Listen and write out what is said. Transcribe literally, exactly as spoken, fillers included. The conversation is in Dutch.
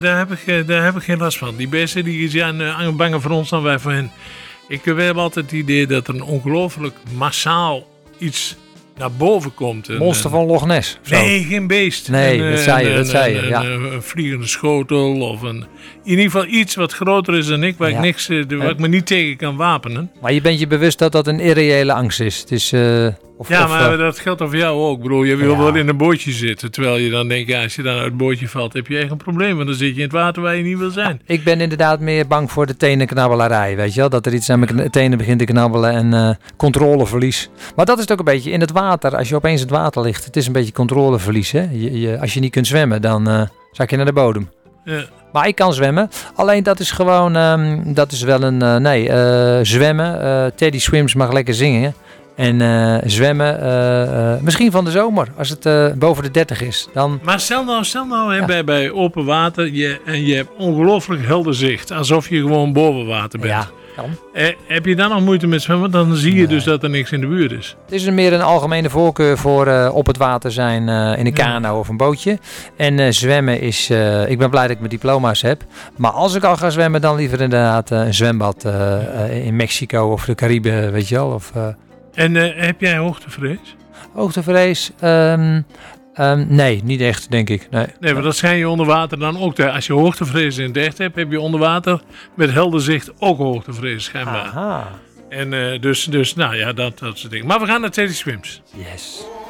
Daar heb ik, eh, daar heb ik geen last van. Die beesten die zijn uh, banger voor ons dan wij voor hen. Ik we hebben altijd het idee dat er een ongelooflijk massaal iets naar boven komt. Een, Monster van Loch Ness. Zo. Nee, geen beest. Nee, een, dat zei je, een, dat zei je, een, ja. Een, een vliegende schotel of een... In ieder geval iets wat groter is dan ik, waar, Ja. ik, niks, uh, waar ik me niet tegen kan wapenen. Maar je bent je bewust dat dat een irreële angst is. Het is uh, of, Ja, of, maar uh, dat geldt voor jou ook. Bro. Je wil Ja. wel in een bootje zitten. Terwijl je dan denkt, ja, als je dan uit het bootje valt, heb je echt een probleem. Want dan zit je in het water waar je niet wil zijn. ik ben inderdaad meer bang voor de tenenknabbelarij. Weet je wel? Dat er iets aan mijn kn- tenen begint te knabbelen en uh, controleverlies. Maar dat is het ook een beetje in het water. Als je opeens in het water ligt, het is een beetje controleverlies. Hè? Je, je, als je niet kunt zwemmen, dan uh, zak je naar de bodem. Ja. Maar ik kan zwemmen. Alleen dat is gewoon, um, dat is wel een, uh, nee, uh, zwemmen. Uh, Teddy Swims mag lekker zingen. En uh, zwemmen, uh, uh, misschien van de zomer, als het uh, boven de dertig is. Dan... Maar stel nou, stel nou hè, Ja. bij, bij open water je, en je hebt ongelooflijk helder zicht. Alsof je gewoon boven water bent. Ja, kan. Eh, heb je dan nog moeite met zwemmen? Dan zie je Nee. dus dat er niks in de buurt is. Het is meer een algemene voorkeur voor uh, op het water zijn uh, in een kano of een bootje. En uh, zwemmen is, uh, ik ben blij dat ik mijn diploma's heb. Maar als ik al ga zwemmen, dan liever inderdaad uh, een zwembad uh, uh, in Mexico of de Cariben, weet je wel. Of, uh, En uh, heb jij hoogtevrees? hoogtevrees? Um, um, nee, niet echt, denk ik. Nee, Nee, maar dat schijn je onder water dan ook. Te, als je hoogtevrees in het echt hebt, heb je onder water met helder zicht ook hoogtevrees schijnbaar. Aha. En uh, dus, dus, nou ja, dat, dat soort dingen. Maar we gaan naar Teddy Swims. Yes.